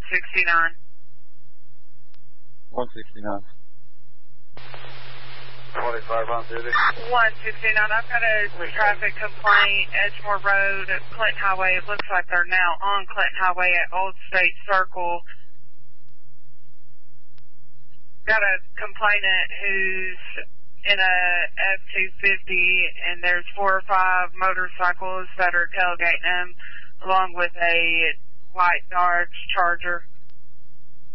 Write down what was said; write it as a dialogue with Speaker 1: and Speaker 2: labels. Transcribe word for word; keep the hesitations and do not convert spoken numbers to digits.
Speaker 1: sixty-nine.
Speaker 2: one sixty-nine.
Speaker 3: twenty-five on duty.
Speaker 1: one sixty-nine, I've got a traffic complaint, Edgemore Road, Clinton Highway. It looks like they're now on Clinton Highway at Old State Circle. Got a complainant who's in a F two fifty, and there's four or five motorcycles that are tailgating him, along with a white Dodge Charger.